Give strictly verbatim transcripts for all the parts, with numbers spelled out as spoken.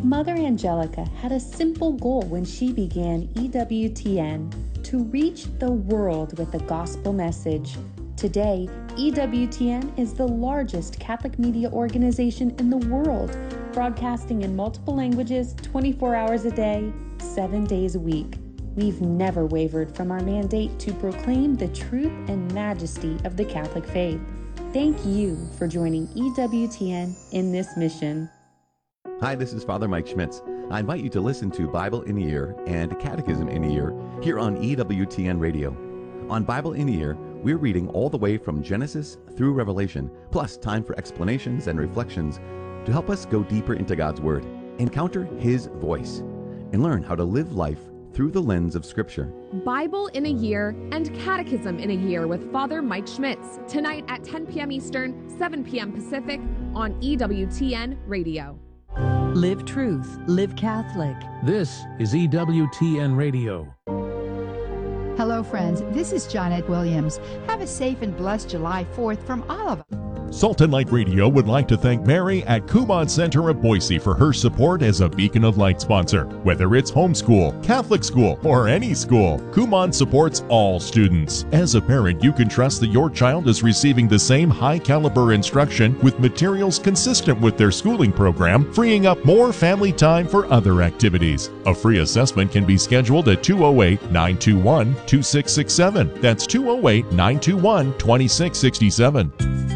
Mother Angelica had a simple goal when she began E W T N, to reach the world with the gospel message. Today, E W T N is the largest Catholic media organization in the world, broadcasting in multiple languages twenty-four hours a day, seven days a week. We've never wavered from our mandate to proclaim the truth and majesty of the Catholic faith. Thank you for joining E W T N in this mission. Hi, this is Father Mike Schmitz. I invite you to listen to Bible in a Year and Catechism in a Year here on E W T N Radio. On Bible in a Year, we're reading all the way from Genesis through Revelation, plus time for explanations and reflections to help us go deeper into God's Word, encounter His voice, and learn how to live life through the lens of Scripture. Bible in a Year and Catechism in a Year with Father Mike Schmitz, tonight at ten p.m. Eastern, seven p.m. Pacific on E W T N Radio. Live truth, live Catholic. This is E W T N Radio. Hello, friends. This is Johnette Williams. Have a safe and blessed July fourth from all of us. Salt and Light Radio would like to thank Mary at Kumon Center of Boise for her support as a Beacon of Light sponsor. Whether it's homeschool, Catholic school, or any school, Kumon supports all students. As a parent, you can trust that your child is receiving the same high-caliber instruction with materials consistent with their schooling program, freeing up more family time for other activities. A free assessment can be scheduled at two oh eight, nine two one, two six six seven. That's two oh eight, nine two one, two six six seven.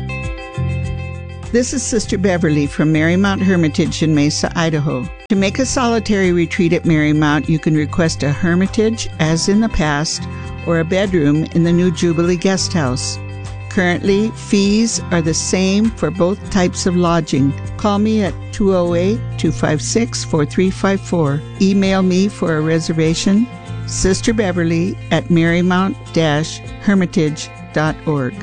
This is Sister Beverly from Marymount Hermitage in Mesa, Idaho. To make a solitary retreat at Marymount, you can request a hermitage, as in the past, or a bedroom in the new Jubilee Guest House. Currently, fees are the same for both types of lodging. Call me at two oh eight, two five six, four three five four. Email me for a reservation, Sister Beverly at marymount dash hermitage dot org.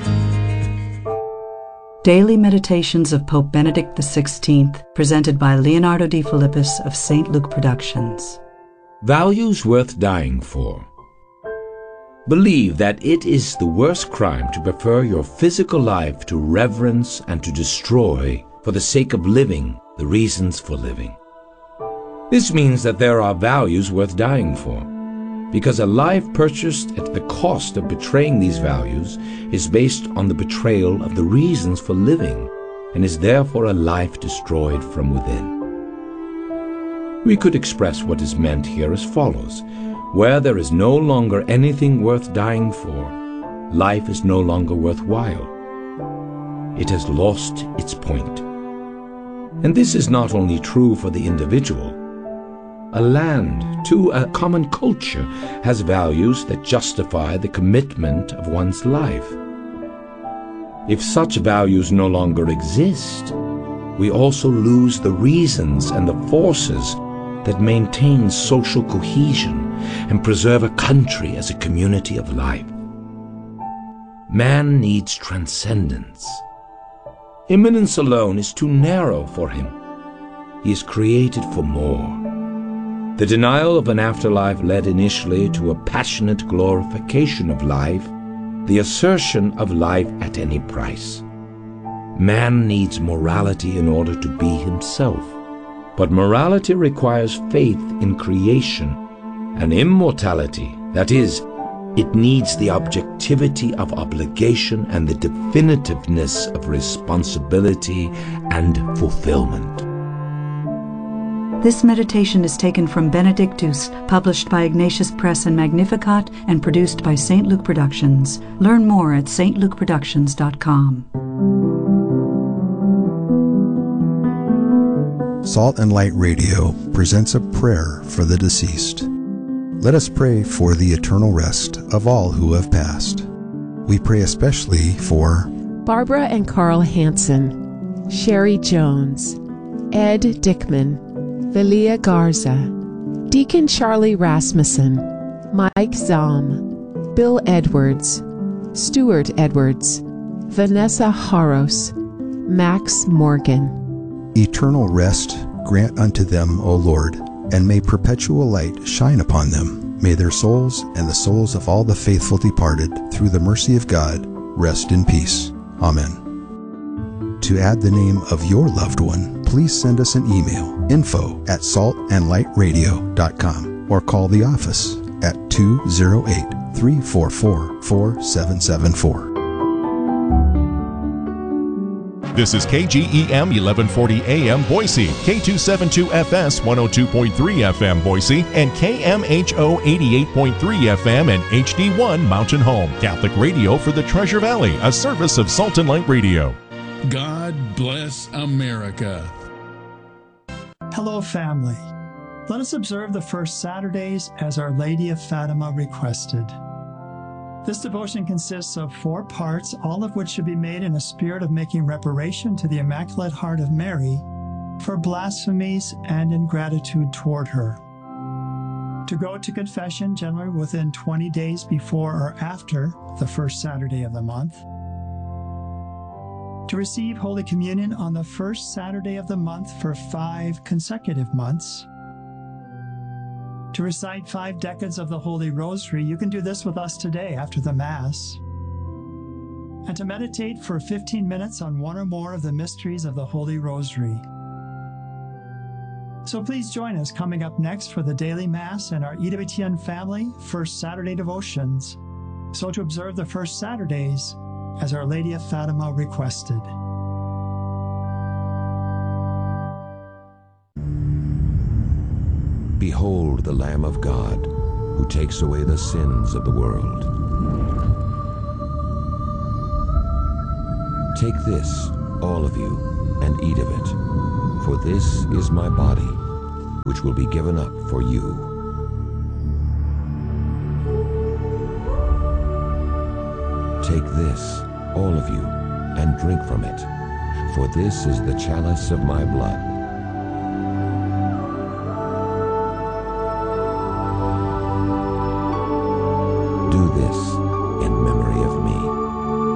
Daily Meditations of Pope Benedict the sixteenth, presented by Leonardo D. Philippus of Saint Luke Productions. Values worth dying for. Believe that it is the worst crime to prefer your physical life to reverence and to destroy, for the sake of living, the reasons for living. This means that there are values worth dying for, because a life purchased at the cost of betraying these values is based on the betrayal of the reasons for living, and is therefore a life destroyed from within. We could express what is meant here as follows. Where there is no longer anything worth dying for, life is no longer worthwhile. It has lost its point. And this is not only true for the individual. A land, too, a common culture, has values that justify the commitment of one's life. If such values no longer exist, we also lose the reasons and the forces that maintain social cohesion and preserve a country as a community of life. Man needs transcendence. Immanence alone is too narrow for him. He is created for more. The denial of an afterlife led initially to a passionate glorification of life, the assertion of life at any price. Man needs morality in order to be himself, but morality requires faith in creation and immortality, that is, it needs the objectivity of obligation and the definitiveness of responsibility and fulfillment. This meditation is taken from Benedictus, published by Ignatius Press and Magnificat, and produced by Saint Luke Productions. Learn more at s t luke productions dot com. Salt and Light Radio presents a prayer for the deceased. Let us pray for the eternal rest of all who have passed. We pray especially for Barbara and Carl Hansen, Sherry Jones, Ed Dickman, Velia Garza, Deacon Charlie Rasmussen, Mike Zahm, Bill Edwards, Stuart Edwards, Vanessa Haros, Max Morgan. Eternal rest grant unto them, O Lord, and may perpetual light shine upon them. May their souls and the souls of all the faithful departed, through the mercy of God, rest in peace. Amen. To add the name of your loved one, please send us an email, info at salt and light radio dot com, or call the office at two oh eight, three four four, four seven seven four. This is K G E M eleven forty A M Boise, K two seventy-two F S one oh two point three F M Boise, and K M H O eighty-eight point three F M and H D one Mountain Home. Catholic radio for the Treasure Valley, a service of Salt and Light Radio. God bless America. Hello, family. Let us observe the first Saturdays as Our Lady of Fatima requested. This devotion consists of four parts, all of which should be made in a spirit of making reparation to the Immaculate Heart of Mary for blasphemies and ingratitude toward her. To go to confession generally within twenty days before or after the first Saturday of the month. To receive Holy Communion on the first Saturday of the month for five consecutive months. To recite five decades of the Holy Rosary. You can do this with us today after the Mass. And to meditate for fifteen minutes on one or more of the mysteries of the Holy Rosary. So please join us coming up next for the daily Mass and our E W T N family First Saturday devotions. So to observe the first Saturdays as Our Lady of Fatima requested. Behold the Lamb of God, who takes away the sins of the world. Take this, all of you, and eat of it, for this is my body, which will be given up for you. Take this, all of you, and drink from it, for this is the chalice of my blood. Do this in memory of me.